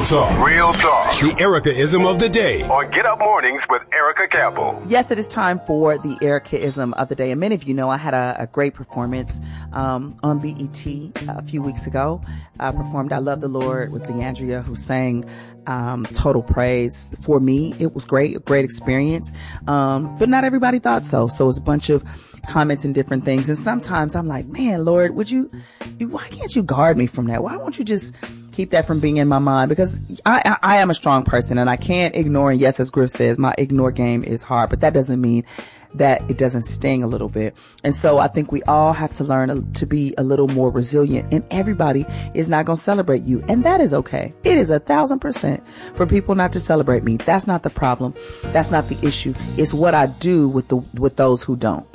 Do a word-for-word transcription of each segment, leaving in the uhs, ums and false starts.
talk. Real talk. The Erica-ism of the day. On Get Up Mornings with Erica Campbell. Yes, it is time for the Erica-ism of the day. And many of you know I had a, a great performance um, on B E T a few weeks ago. I performed I Love the Lord with Leandria, who sang um, Total Praise. For me, it was great, a great experience. Um, but not everybody thought so. So it was a bunch of comments and different things. And sometimes I'm like, man, Lord, would you, why can't you guard me from that? Why won't you just keep that from being in my mind? Because I, I, I am a strong person and I can't ignore. And yes, as Griff says, my ignore game is hard, but that doesn't mean that it doesn't sting a little bit. And so I think we all have to learn to be a little more resilient, and everybody is not going to celebrate you. And that is okay. It is a thousand percent for people not to celebrate me. That's not the problem. That's not the issue. It's what I do with the, with those who don't.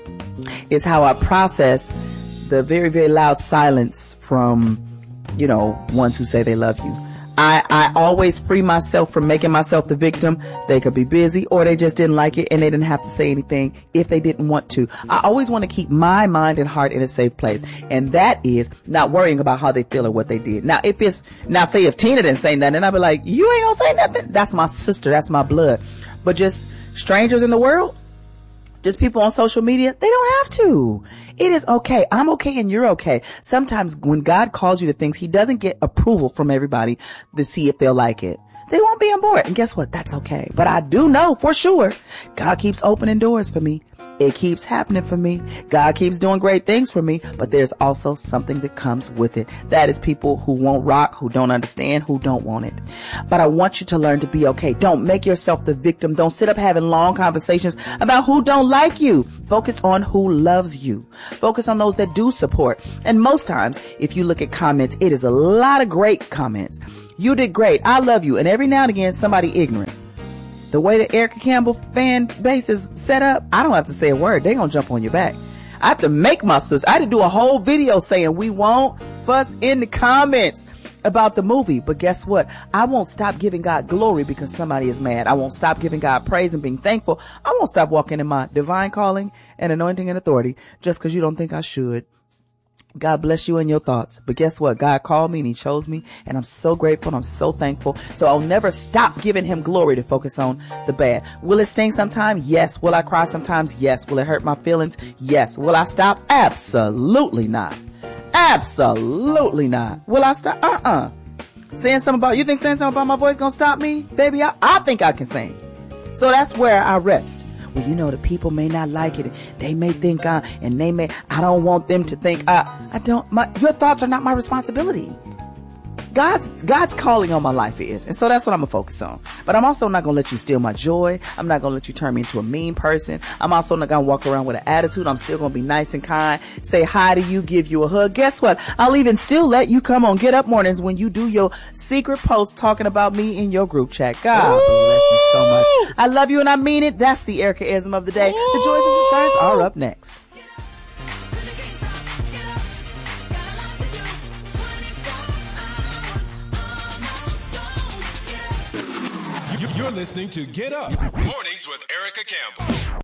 It's how I process the very, very loud silence from, you know, ones who say they love you. I, I always free myself from making myself the victim. They could be busy or they just didn't like it and they didn't have to say anything if they didn't want to. I always want to keep my mind and heart in a safe place. And that is not worrying about how they feel or what they did. Now, if it's, now say if Tina didn't say nothing, I'd be like, you ain't gonna say nothing. That's my sister. That's my blood. But just strangers in the world, just people on social media, they don't have to. It is okay. I'm okay and you're okay. Sometimes when God calls you to things, he doesn't get approval from everybody to see if they'll like it. They won't be on board. And guess what? That's okay. But I do know for sure God keeps opening doors for me. It keeps happening for me. God keeps doing great things for me, but there's also something that comes with it. That is people who won't rock, who don't understand, who don't want it. But I want you to learn to be okay. Don't make yourself the victim. Don't sit up having long conversations about who don't like you. Focus on who loves you. Focus on those that do support. And most times, if you look at comments, it is a lot of great comments. You did great. I love you. And every now and again, somebody ignorant. The way the Erica Campbell fan base is set up, I don't have to say a word. They're going to jump on your back. I have to make my sister. I had to do a whole video saying we won't fuss in the comments about the movie. But guess what? I won't stop giving God glory because somebody is mad. I won't stop giving God praise and being thankful. I won't stop walking in my divine calling and anointing and authority just because you don't think I should. God bless you in your thoughts. But guess what? God called me and he chose me, and I'm so grateful and I'm so thankful. So I'll never stop giving him glory to focus on the bad. Will it sting sometime? Yes. Will I cry sometimes? Yes. Will it hurt my feelings? Yes. Will I stop? Absolutely not. Absolutely not. Will I stop? Uh-uh. Saying something about, you think saying something about my voice gonna stop me? Baby, I, I think I can sing. So that's where I rest. Well, you know, the people may not like it. They may think, uh, and they may, I don't want them to think, uh, I don't, my, your thoughts are not my responsibility. God's, God's calling on my life is. And so that's what I'm going to focus on. But I'm also not going to let you steal my joy. I'm not going to let you turn me into a mean person. I'm also not going to walk around with an attitude. I'm still going to be nice and kind, say hi to you, give you a hug. Guess what? I'll even still let you come on Get Up Mornings when you do your secret post talking about me in your group chat. God Ooh. Bless you so much. I love you and I mean it. That's the Erica-ism of the day. Ooh. The joys and concerns are up next. You're listening to Get Up Mornings with Erica Campbell.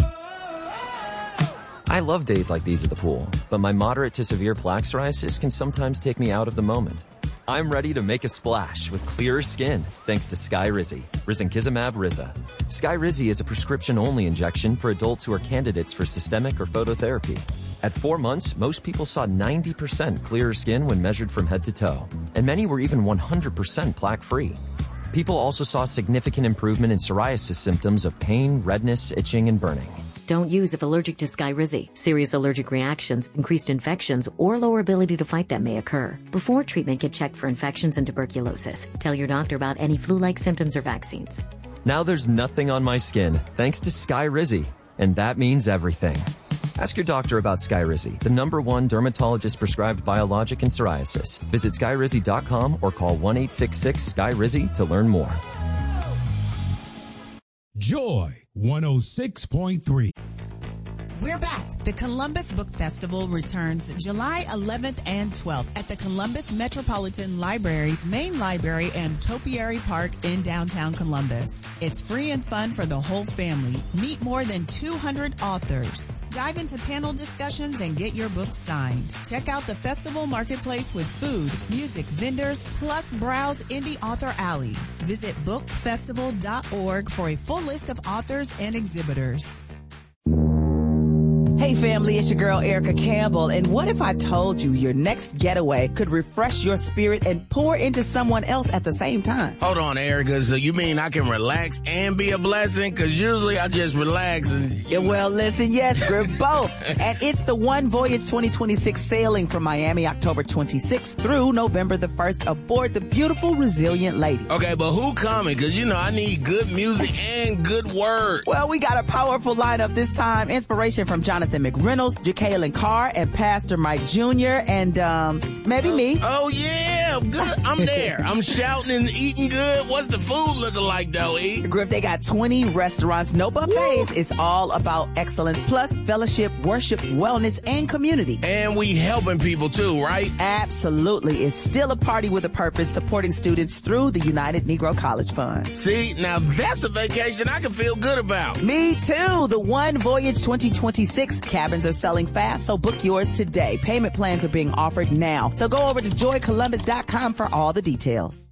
I love days like these at the pool, but my moderate to severe plaque psoriasis can sometimes take me out of the moment. I'm ready to make a splash with clearer skin thanks to Skyrizi, Risankizumab Riza. Skyrizi is a prescription-only injection for adults who are candidates for systemic or phototherapy. At four months, most people saw ninety percent clearer skin when measured from head to toe, and many were even one hundred percent plaque-free. People also saw significant improvement in psoriasis symptoms of pain, redness, itching, and burning. Don't use if allergic to Skyrizi. Serious allergic reactions, increased infections, or lower ability to fight them may occur. Before treatment, get checked for infections and tuberculosis. Tell your doctor about any flu-like symptoms or vaccines. Now there's nothing on my skin thanks to Skyrizi, and that means everything. Ask your doctor about Skyrizi, the number one dermatologist-prescribed biologic in psoriasis. Visit skyrizi dot com or call one eight six six Sky Rizi to learn more. Joy one oh six point three. We're back. The Columbus Book Festival returns July eleventh and twelfth at the Columbus Metropolitan Library's main library and Topiary Park in downtown Columbus. It's free and fun for the whole family. Meet more than two hundred authors. Dive into panel discussions and get your books signed. Check out the festival marketplace with food, music, vendors, plus browse Indie Author Alley. Visit book festival dot org for a full list of authors and exhibitors. Hey family, it's your girl Erica Campbell, and what if I told you your next getaway could refresh your spirit and pour into someone else at the same time? Hold on, Erica, so you mean I can relax and be a blessing? Because usually I just relax and... Yeah, well, listen, yes, we're both. And it's the One Voyage twenty twenty-six sailing from Miami October twenty-sixth through November the first aboard the beautiful Resilient Lady. Okay, but who coming? Because, you know, I need good music and good word. Well, we got a powerful lineup this time. Inspiration from Jonathan McReynolds, Jacqueline Carr, and Pastor Mike Junior, and um, maybe me. Oh, yeah. Good. I'm there. I'm shouting and eating good. What's the food looking like, though, E? Griff, they got twenty restaurants, no buffets. Woo. It's all about excellence, plus fellowship, worship, wellness, and community. And we helping people, too, right? Absolutely. It's still a party with a purpose, supporting students through the United Negro College Fund. See, now that's a vacation I can feel good about. Me, too. The One Voyage twenty twenty-six cabins are selling fast, so book yours today. Payment plans are being offered now. So go over to joy columbus dot com for all the details.